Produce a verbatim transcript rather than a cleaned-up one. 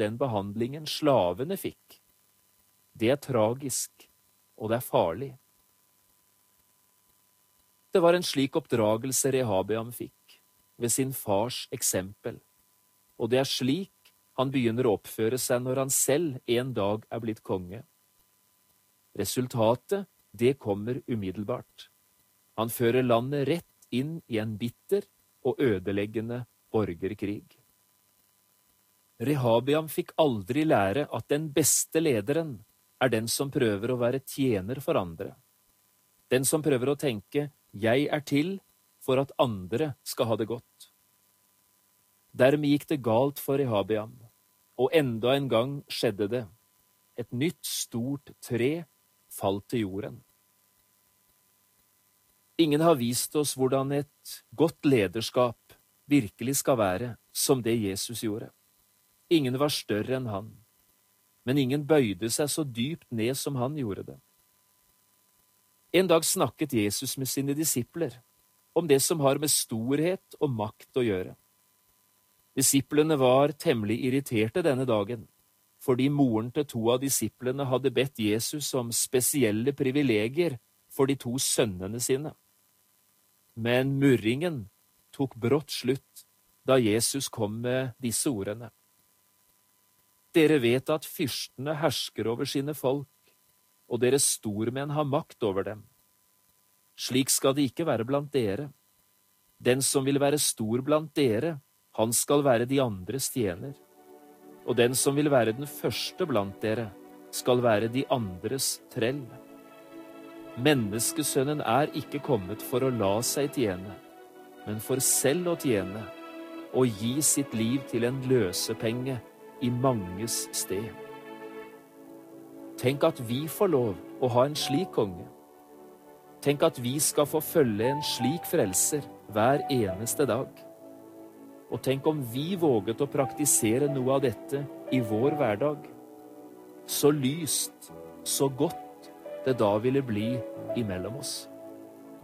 den behandlingen slavene fikk. Det er tragisk, og det er farlig. Det var en slik oppdragelse Rehabeam fikk, ved sin fars eksempel, og det er slik han begynner å oppføre seg når han selv en dag er blitt konge. Resultatet, det kommer umiddelbart. Han fører landet rett inn i en bitter og ødeleggende borgerkrig. Rehabeam fikk aldri lære at den beste lederen er den som prøver å være tjener for andre. Den som prøver å tenke, jeg er til for at andre skal ha det godt. Dermed gikk det galt for Rehabeam, og enda en gang skjedde det. Et nytt stort tre falt til jorden. Ingen har vist oss hvordan et godt lederskap virkelig skal være som det Jesus gjorde. Ingen var større enn han, men ingen bøyde seg så dypt ned som han gjorde det. En dag snakket Jesus med sine disipler om det som har med storhet og makt å gjøre. Disiplene var temmelig irriterte denne dagen, fordi moren til to av disiplene hadde bedt Jesus om spesielle privilegier for de to sønnene sine. Men murringen tok brått slutt da Jesus kom med disse ordene. Dere vet at fyrstene hersker over sine folk, og deres stormenn har makt over dem. Slik skal det ikke være blant dere. Den som vil være stor blant dere, han skal være de andres tjener. Og den som vil være den første blant dere, skal være de andres trell. Menneskesønnen er ikke kommet for å la seg tjene, men for selv å tjene, og gi sitt liv til en løsepenge i manges sted. Tenk at vi får lov å ha en slik konge. Tenk at vi skal få følge en slik frelser hver eneste dag. Og tenk om vi våget å praktisere noe av dette i vår hverdag. Så lyst, så godt det da ville bli imellom oss.